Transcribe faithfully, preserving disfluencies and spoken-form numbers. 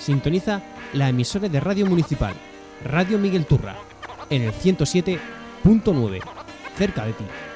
Sintoniza la emisora de Radio Municipal, Radio Miguel Turra, en el ciento siete punto nueve, cerca de ti.